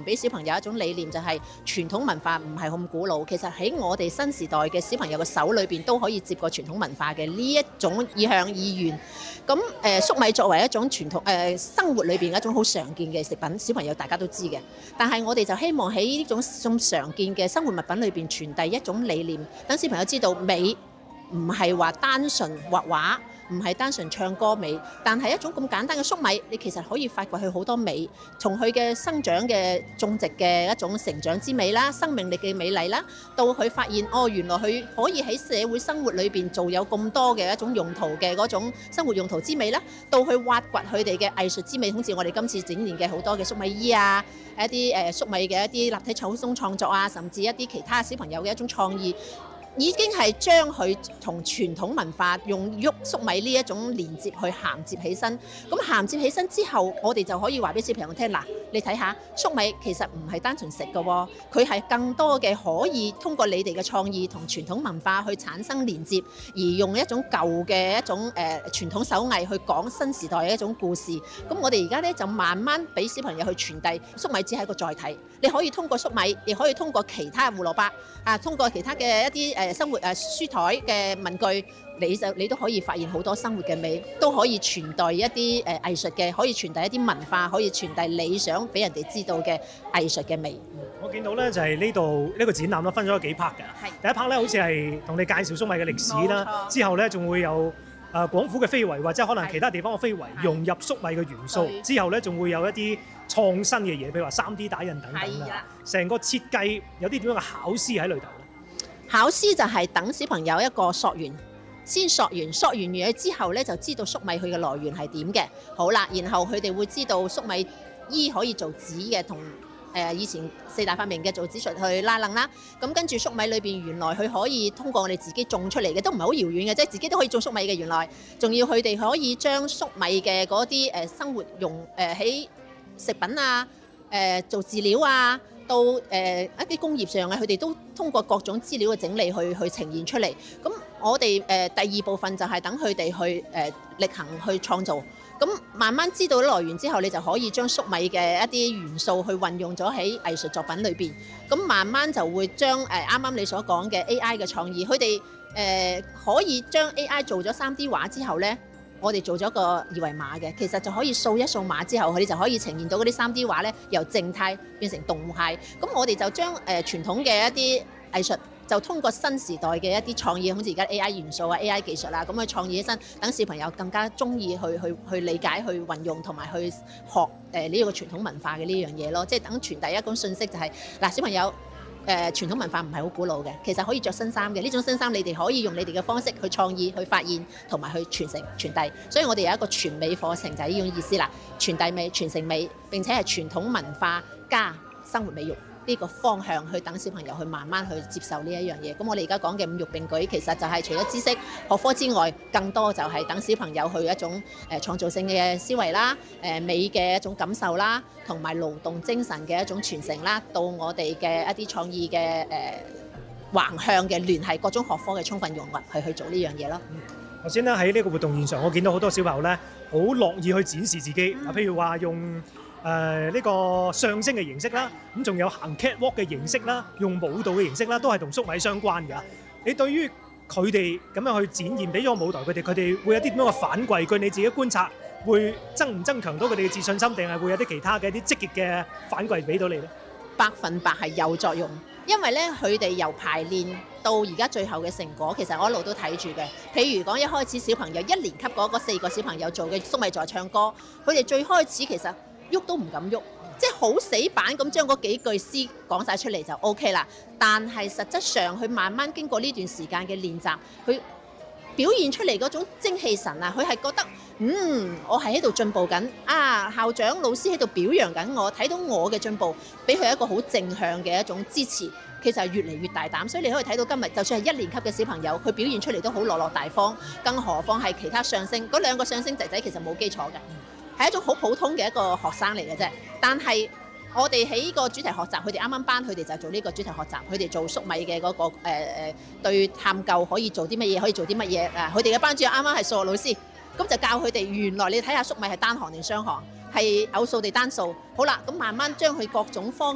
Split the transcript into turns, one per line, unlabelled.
俾小朋友一種理念，就係傳統文化唔係咁古老，其實喺我哋新時代嘅小朋友嘅手裏邊都可以接過傳統文化嘅呢一種意向意願。咁粟米作為一種傳統生活裏邊嘅一種好常見嘅食品，小朋友大家都知嘅。但係我哋就希望喺呢種咁常見嘅生活物品裏邊傳遞一種理念，等小朋友知道美唔係話單純畫畫，唔係單純唱歌美，但係一種咁簡單嘅粟米，你其實可以發掘佢好多美，從佢嘅生長嘅種植嘅一種成長之美啦，生命力嘅美麗啦，到佢發現原來佢可以喺社會生活裏邊做有咁多嘅一種用途嘅嗰種生活用途之美啦，到去挖掘佢哋嘅藝術之美，好似我哋今次展現嘅好多嘅粟米衣啊，一啲粟米嘅一啲立體手工創作啊，甚至一啲其他小朋友嘅一種創意。已經係將佢同傳統文化用喐粟米呢一種連接去銜接起身。咁銜接起身之後，我哋就可以話俾小朋友聽，嗱，你睇下粟米其實唔係單純食嘅喎，佢係更多嘅可以通過你哋嘅創意同傳統文化去產生連接，而用一種舊嘅一種傳統手藝去講新時代嘅一種故事。咁我哋而家咧就慢慢俾小朋友去傳遞，粟米只係一個載體，你可以通過粟米，亦可以通過其他胡蘿蔔啊，通過其他嘅一啲生活書台嘅文具，你都可以發現好多生活嘅美，都可以傳遞一啲藝術嘅，可以傳遞一啲文化，可以傳遞你想俾人哋知道嘅藝術嘅美。
我見到咧就係呢度呢個展覽啦，分咗幾 part 嘅。第一 part 咧好似係同你介紹粟米嘅歷史啦，之後咧仲會有廣府嘅非遺或者可能其他地方嘅非遺融入粟米嘅元素，之後咧仲會有一啲創新嘅嘢，譬如話 3D 打印等等啦。成個設計有啲點樣嘅巧思喺裏頭咧？
巧思就係等小朋友一個溯源，先溯完嘢之後咧，就知道粟米佢嘅來源係點嘅。好啦，然後佢哋會知道粟米衣可以做紙嘅，同以前4大發明嘅做紙術去拉楞啦。咁跟住粟米裏邊原來佢可以通過我哋自己種出嚟嘅，都唔係好遙遠嘅，即係自己都可以種粟米嘅。原來仲要佢哋可以將粟米嘅嗰啲生活用喺食品啊、做飼料啊，到一啲工業上嘅，佢哋都通過各種資料嘅整理去呈現出嚟。咁我哋第二部分就係等佢哋去力行去創造。咁慢慢知道來源之後，你就可以將粟米嘅一啲元素去運用咗喺藝術作品裏邊。咁慢慢就會將啱啱你所講嘅 AI 嘅創意，佢哋可以將 AI 做咗 3D 畫之後呢，我哋做咗個二維碼嘅，其實就可以掃一掃碼之後，佢哋就可以呈現到嗰啲 3D 畫呢，由靜態變成動態。咁我哋就將傳統嘅一啲藝術，就通過新時代嘅一啲創意，好似而家 AI 元素啊、AI 技術啊，咁去創意起身，等小朋友更加中意去理解、去運用同埋去學呢個傳統文化嘅呢樣嘢咯。即係等傳遞一種信息，就係嗱，小朋友傳統文化唔係好古老嘅，其實可以着新衫嘅。呢種新衫你哋可以用你哋嘅方式去創意、去發現同埋去傳承傳遞。所以我哋有一個傳美課程，就係呢種意思啦。傳遞美、傳承美，並且係傳統文化加生活美育呢個方向去等小朋友去慢慢去接受呢一樣嘢。咁我哋而家講嘅五育並舉，其實就係除咗知識學科之外，更多就係等小朋友去一種創造性嘅思維啦、美嘅一種感受啦，同埋勞動精神嘅一種傳承啦，到我哋嘅一啲創意嘅橫向嘅聯繫各種學科嘅充分融合去做呢樣嘢咯。
頭先咧喺呢個活動現場，我見到好多小朋友咧好樂意去展示自己，譬如話用呢個相聲嘅形式啦，咁仲有行 catwalk 嘅形式啦，用舞蹈嘅形式啦，都係同粟米相關㗎。你對於佢哋咁樣去展現，俾咗個舞台佢哋會有啲點樣嘅反饋？據你自己觀察，會增強到佢哋嘅自信心，定係會有啲其他嘅一啲積極嘅反饋俾到你呢
？100%係有作用，因為咧佢哋由排練到而家最後嘅成果，其實我一路都睇住嘅。譬如講一開始小朋友1年級嗰4個小朋友做嘅粟米在唱歌，佢哋最開始其實喐都唔敢喐，即係好死板咁將嗰幾句詩講晒出嚟就 OK 啦。但係實質上佢慢慢經過呢段時間嘅練習，佢表現出嚟嗰種精氣神啊，佢係覺得我係喺度進步緊啊！校長老師喺度表揚緊我，睇到我嘅進步，俾佢一個好正向嘅一種支持，其實係越嚟越大膽。所以你可以睇到今日，就算係1年級嘅小朋友，佢表現出嚟都好落落大方，更何況係其他相聲嗰2個相聲仔仔，其實冇基礎嘅。係一種好普通嘅一個學生嚟嘅啫，但係我哋喺呢個主題學習，佢哋啱啱班，佢哋就做呢個主題學習，佢哋做粟米嘅嗰個對探究可以做啲乜嘢，可以做啲乜嘢啊！佢哋嘅班主任啱啱係數學老師，咁就教佢哋原來你睇下粟米係單行定雙行，係偶數定單數。好啦，咁慢慢將佢各種方